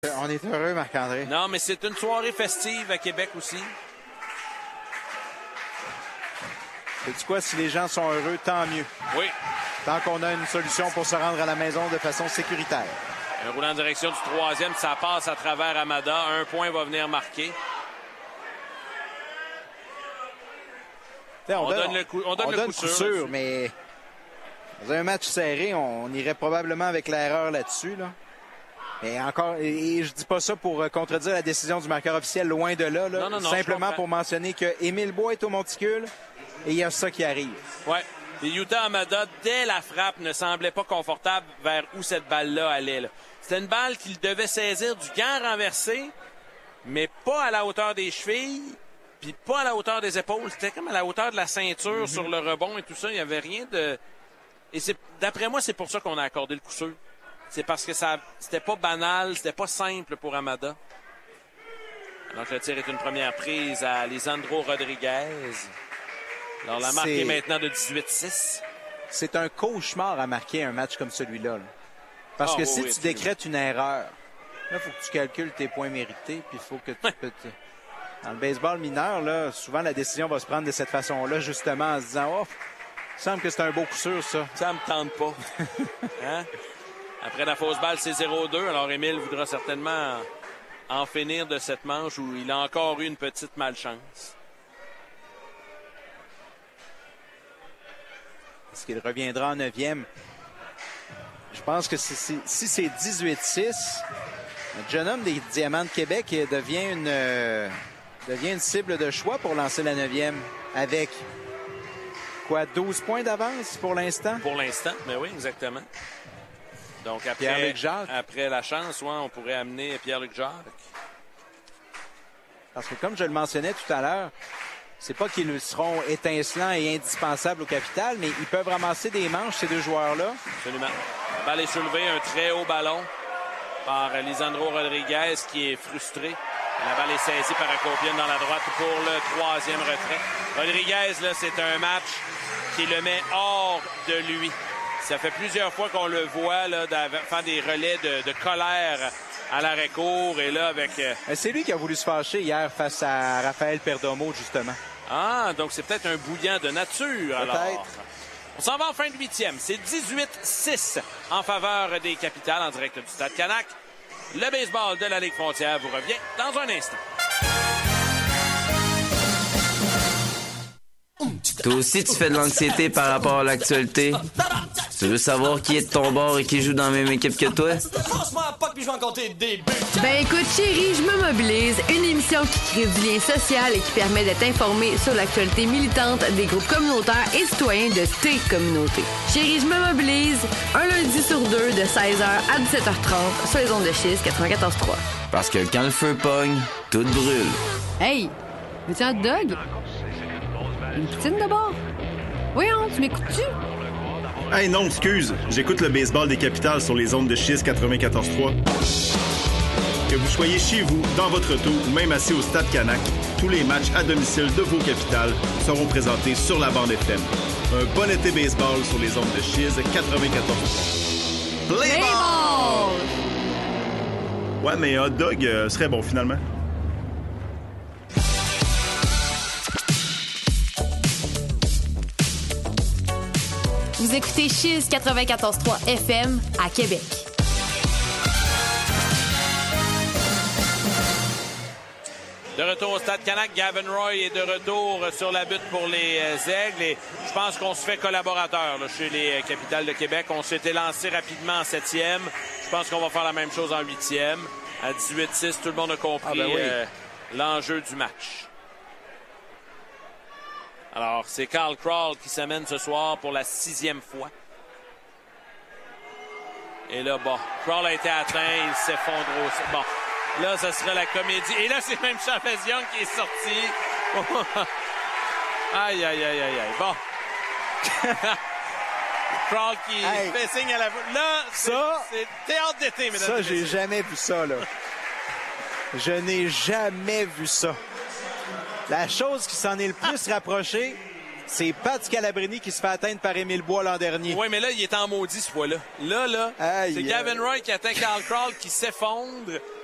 On est heureux, Marc-André. Non, mais c'est une soirée festive à Québec aussi. Sais-tu quoi? Si les gens sont heureux, tant mieux. Oui. Tant qu'on a une solution pour se rendre à la maison de façon sécuritaire. Un roulant en direction du troisième, ça passe à travers Amada. Un point va venir marquer. On donne le coup sûr, mais dans un match serré, on irait probablement avec l'erreur là-dessus. Là. Mais encore, et je dis pas ça pour contredire la décision du marqueur officiel, loin de là. Non, simplement pour mentionner que Émile Bois est au monticule et il y a ça qui arrive. Ouais. Et Yuta Amada, dès la frappe, ne semblait pas confortable vers où cette balle-là allait. Là. C'était une balle qu'il devait saisir du gant renversé, mais pas à la hauteur des chevilles, puis pas à la hauteur des épaules. C'était comme à la hauteur de la ceinture sur le rebond et tout ça. Il n'y avait rien de... Et d'après moi, c'est pour ça qu'on a accordé le coup sûr. C'est parce que c'était pas banal, c'était pas simple pour Amada. Alors que le tir est une première prise à Lisandro Rodriguez. Alors la marque est maintenant de 18-6. C'est un cauchemar à marquer un match comme celui-là. Là. Parce que si tu décrètes une erreur, là, il faut que tu calcules tes points mérités, puis il faut que tu peux... Dans le baseball mineur, là, souvent la décision va se prendre de cette façon-là, justement en se disant « Oh, il semble que c'est un beau coup sûr, ça. » Ça me tente pas. Hein? Après la fausse balle, c'est 0-2. Alors, Émile voudra certainement en finir de cette manche où il a encore eu une petite malchance. Est-ce qu'il reviendra en 9e? Je pense que si c'est 18-6, le jeune homme des Diamants de Québec devient une cible de choix pour lancer la 9e avec, 12 points d'avance pour l'instant? Pour l'instant, mais oui, exactement. Donc, après la chance, on pourrait amener Pierre-Luc Jacques. Parce que comme je le mentionnais tout à l'heure, c'est pas qu'ils seront étincelants et indispensables au Capital, mais ils peuvent ramasser des manches, ces deux joueurs-là. Absolument. La balle est soulevée, un très haut ballon par Lisandro Rodriguez qui est frustré. La balle est saisie par Acopian dans la droite pour le troisième retrait. Rodriguez, là, c'est un match qui le met hors de lui. Ça fait plusieurs fois qu'on le voit là, faire des relais de colère à l'arrêt-court. Et là, avec... C'est lui qui a voulu se fâcher hier face à Raphaël Perdomo, justement. Ah, donc c'est peut-être un bouillant de nature, alors. Peut-être. On s'en va en fin de 8e. C'est 18-6 en faveur des Capitales en direct du Stade Canac. Le baseball de la Ligue Frontière vous revient dans un instant. Toi aussi, tu fais de l'anxiété par rapport à l'actualité? Tu veux savoir qui est de ton bord et qui joue dans la même équipe que toi? Ben écoute, chérie, je me mobilise. Une émission qui crée du lien social et qui permet d'être informé sur l'actualité militante des groupes communautaires et citoyens de tes communautés. Chérie, je me mobilise. Un lundi sur deux de 16h à 17h30 sur les ondes de Chiz 94.3. Parce que quand le feu pogne, tout brûle. Hey, veux-tu un hot dog? Une poutine d'abord? Voyons, tu m'écoutes-tu? Hey non, excuse. J'écoute le baseball des Capitales sur les ondes de Chiz 94.3. Que vous soyez chez vous, dans votre auto ou même assis au Stade Canac, tous les matchs à domicile de vos Capitales seront présentés sur la bande FM. Un bon été baseball sur les ondes de Chiz 94.3. Play ball! Ouais, mais hot dog serait bon finalement. Vous écoutez Chiz 94.3 FM à Québec. De retour au Stade Canac, Gavin Roy est de retour sur la butte pour les Aigles. Et je pense qu'on se fait collaborateur là, chez les Capitales de Québec. On s'était lancé rapidement en 7e. Je pense qu'on va faire la même chose en 8e. À 18-6, tout le monde a compris l'enjeu du match. Alors, c'est Carl Crawl qui s'amène ce soir pour la 6e fois. Et là, Crawl a été atteint, il s'effondre aussi. Bon, là, ce serait la comédie. Et là, c'est même Chavez Young qui est sorti. Aïe. Bon. Crawl qui fait signe à la... Là, c'est théâtre d'été, mesdames et messieurs. Ça, j'ai jamais vu ça, là. Je n'ai jamais vu ça. La chose qui s'en est le plus rapprochée, c'est Pat Scalabrini qui se fait atteindre par Émile Bois l'an dernier. Oui, mais là, il est en maudit ce fois-là. Là, c'est Gavin Roy qui atteint Carl Crawl qui s'effondre.